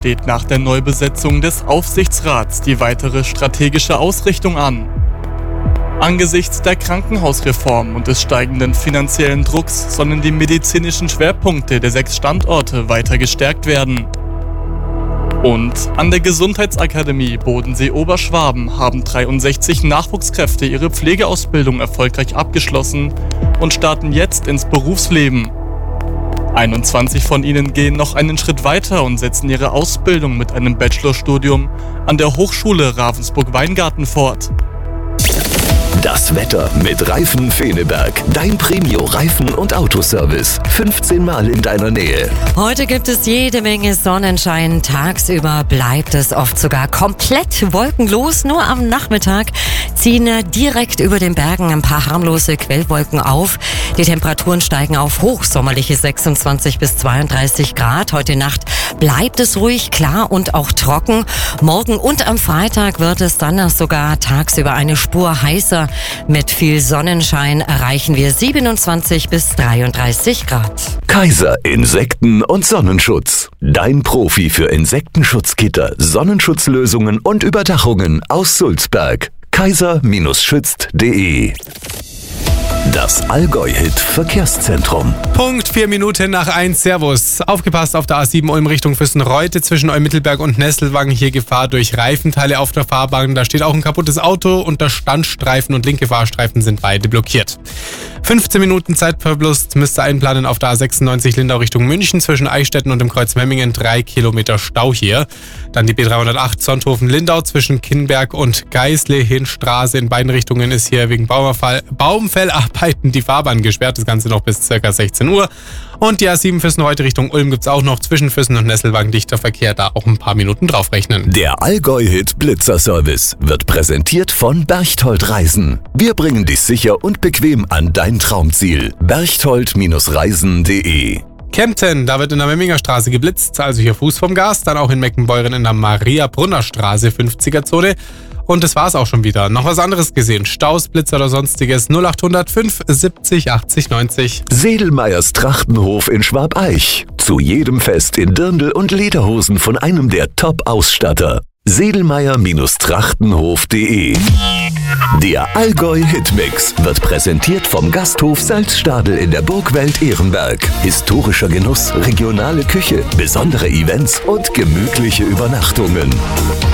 steht nach der Neubesetzung des Aufsichtsrats die weitere strategische Ausrichtung an. Angesichts der Krankenhausreform und des steigenden finanziellen Drucks sollen die medizinischen Schwerpunkte der 6 Standorte weiter gestärkt werden. Und an der Gesundheitsakademie Bodensee-Oberschwaben haben 63 Nachwuchskräfte ihre Pflegeausbildung erfolgreich abgeschlossen und starten jetzt ins Berufsleben. 21 von ihnen gehen noch einen Schritt weiter und setzen ihre Ausbildung mit einem Bachelorstudium an der Hochschule Ravensburg-Weingarten fort. Das Wetter mit Reifen Feneberg. Dein Premio-Reifen- und Autoservice. 15 Mal in deiner Nähe. Heute gibt es jede Menge Sonnenschein. Tagsüber bleibt es oft sogar komplett wolkenlos. Nur am Nachmittag ziehen direkt über den Bergen ein paar harmlose Quellwolken auf. Die Temperaturen steigen auf hochsommerliche 26 bis 32 Grad. Heute Nacht bleibt es ruhig, klar und auch trocken. Morgen und am Freitag wird es dann sogar tagsüber eine Spur heißer. Mit viel Sonnenschein erreichen wir 27 bis 33 Grad. Kaiser Insekten- und Sonnenschutz. Dein Profi für Insektenschutzgitter, Sonnenschutzlösungen und Überdachungen aus Sulzberg. kaiser-schützt.de. Das Allgäu-Hit Verkehrszentrum. Punkt 4 Minuten nach 1. Servus. Aufgepasst auf der A7 Ulm Richtung Füssen-Reute zwischen Eumittelberg und Nesselwang. Hier Gefahr durch Reifenteile auf der Fahrbahn. Da steht auch ein kaputtes Auto und der Standstreifen und linke Fahrstreifen sind beide blockiert. 15 Minuten Zeitverlust müsst ihr einplanen auf der A96 Lindau Richtung München zwischen Eichstätten und dem Kreuz Memmingen. 3 Kilometer Stau hier. Dann die B308 Sonthofen-Lindau zwischen Kinnberg und Geisle-Hinstraße. In beiden Richtungen ist hier wegen Baumfellarbeiten die Fahrbahn gesperrt. Das Ganze noch bis ca. 16 Uhr. Und die A7 Füssen-Reute Richtung Ulm gibt es auch noch zwischen Füssen und Nesselwang dichter Verkehr. Da auch ein paar Minuten draufrechnen. Der Allgäu-Hit Blitzer-Service wird präsentiert von Berchtold Reisen. Wir bringen dich sicher und bequem an dein Traumziel. berchtold-reisen.de. Kempten, da wird in der Memminger Straße geblitzt, also hier Fuß vom Gas. Dann auch in Meckenbeuren in der Maria-Brunner Straße 50er-Zone. Und das war's auch schon wieder. Noch was anderes gesehen? Staus, Blitzer oder sonstiges? 0800 570 80 90. Sedelmeyers Trachtenhof in Schwabeich. Zu jedem Fest in Dirndl und Lederhosen von einem der Top-Ausstatter. Sedelmeyer-trachtenhof.de. Der Allgäu-Hitmix wird präsentiert vom Gasthof Salzstadel in der Burgwelt Ehrenberg. Historischer Genuss, regionale Küche, besondere Events und gemütliche Übernachtungen.